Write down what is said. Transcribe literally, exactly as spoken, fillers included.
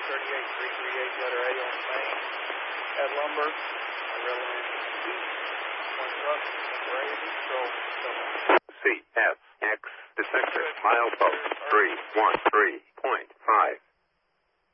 thirty-eight three three eight, letter A on main. At lumber, relative east, one truck, number eight, control, so C F X, detector, milepost three one three.